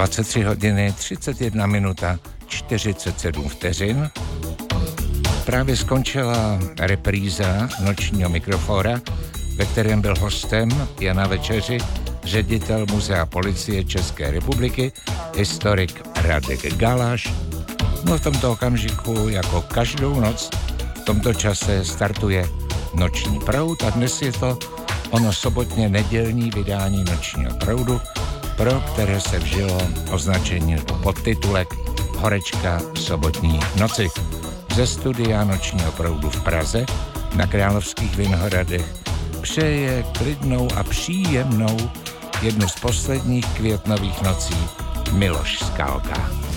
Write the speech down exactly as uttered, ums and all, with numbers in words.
dvacet tři hodiny, třicet jedna minuta, čtyřicet sedm vteřin. Právě skončila repríza nočního mikrofóra, ve kterém byl hostem je na večeři ředitel Muzea policie České republiky, historik Radek Galáš. No v tomto okamžiku, jako každou noc, v tomto čase startuje Noční proud a dnes je to ono sobotně nedělní vydání Nočního proudu, pro které se vžilo označení nebo podtitulek Horečka sobotní noci. Ze studia Nočního proudu v Praze na Královských Vinohradech přeje klidnou a příjemnou jednu z posledních květnových nocí Miloš Skalka.